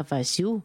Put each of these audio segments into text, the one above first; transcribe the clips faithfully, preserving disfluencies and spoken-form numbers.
azy io.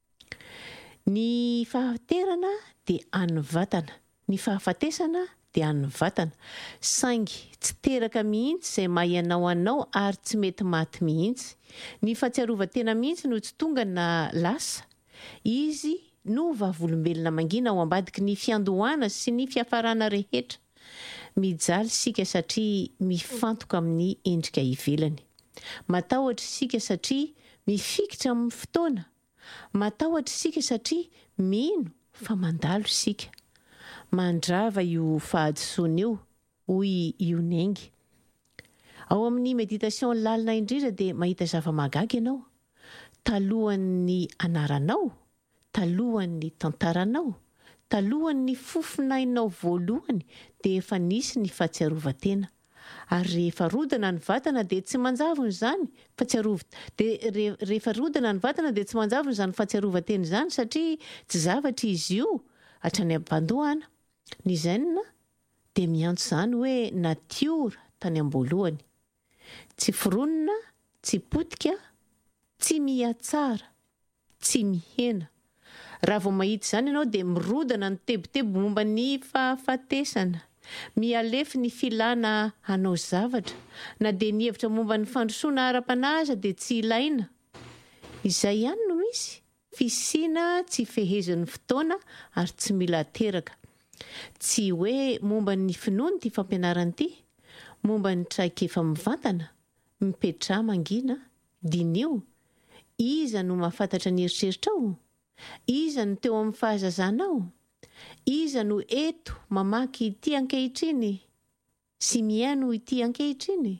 Ny fahaterana dia an'ny vatana, ny fahafatesana dia an'ny vatana. Saingy tsy teraka mihitsy izay mahay anao anao ary tsy mety maty mihitsy. Ny fahatsiarovan-tena mihitsy no tsy tonga na lasa. Izy no vavolombelona mangina ao ambadiky ny fiandohana sy ny fiafarana rehetra. Mijaly sika satria mifantoka amin'ny endrika ivelany. Matahotra sika satria mifikitra amin'ny fotoana. Matahotra sika satria mino fa mandalo sika. Mandrava io fahadisoana io, hoy Ionengy. Ao amin'ny méditation lalina indrindra dia mahita zava-mahagaga ianao. Talohan'ny anaranao, talohan'ny tantaranao, talohan'ny fofinainao voalohany dia efa nisy ny fahatsiarovan-tena. Ary rehefa rodana ny vatana dia tsy manjavona izany fahatsiarov- dia re- rehefa rodana ny vatana dia tsy manjavona izany fahatsiarovan-tena izany satria tsy zavatra izy io hatrany am-pandohana. Ny zenina dia miantso izany hoe natiora tany am-boalohany. Tsy foronina, tsy potika, tsy mihatsara, tsy mihena. Raha vao mahita izany ianao dia mirodana ny tebotebo momba ny fahafatesana. Mialefa ny filana hanao zavatra. Na dia ny hevitra momba ny fandrosoana ara-panaza dia tsy ilaina. Izay ihany no misy. Fisiana tsy fehezin'ny fotoana ary tsy mila teraka. Tsy hoe momba ny finoana ty fampianarana ity. Momba ny traikefa mivantana, mipetra mangina, dinio. Iza no mahafantatra ny eritreritrao? Iza no teo amin'ny fahazazanao? Iza no eto mamaky ity ankehitriny sy miaino ity ankehitriny?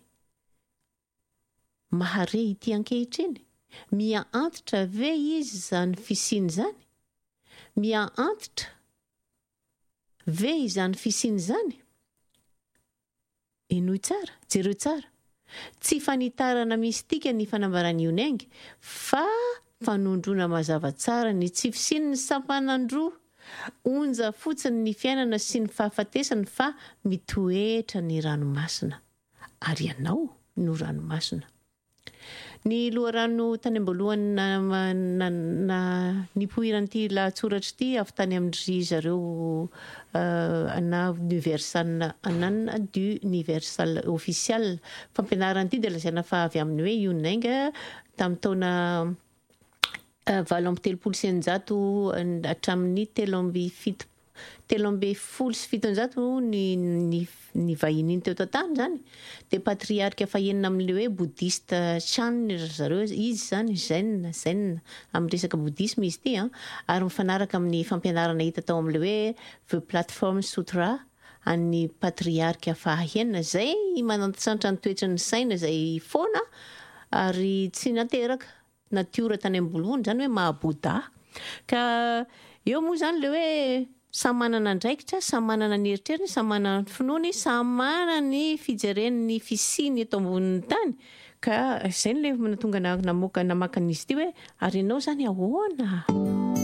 Mahare ity ankehitriny? Mia antitra ve izy izany fisiany izany? Mia antitra ve izany fisiany izany? Inoy tsara, jereo tsara. Tsy fanitarana mistika ny fanambarany Ionengy fa fanondrona mazava tsara ny tsy fisiany ny sampanandroa. Onja fotsiny ny fiainana sy ny fahafatesana fa mitoetra ny ranomasina. Ary ianao no ranomasina. Ny loharano tany am-boalohany na, na, na nipoiran'ity lahatsoratra ity avy tany amin'ny zareo uh, ana universal anana du universal officiel fampianaran'ity dia lazaina fa avy amin'ny hoe Ionengy tamin'ny taona uh, valo amby telopolo sy eninjato hatramin'ny telo amby fito telo amby folo sy fitonjato ny, ny, ny vahiny teo tantany zany. Dia patriarika fahenina amin'ilay hoe boudiste Chan zareo izy zany zen zen amin'ny resaka boudisme izy ity ah. Ary mifanaraka amin'ny fampianarana hita tao amin'ilay hoe the platform sutra an'ny patriarika fahenina zay manantsantatra ny toetra ny saina zay foana ary tsy nateraka natiora tany am-boalohany zany hoe maha-Bouddha. Ka eo moa zany le hoe samy manana andraikitra, samy manana ny eritreriny, samy manana ny finoany, samy manana ny fijereny ny fisiny eto ambonin'ny tany. Ka izay no le natonga namoaka namaka an'izy ity hoe ary ianao zany ahoana?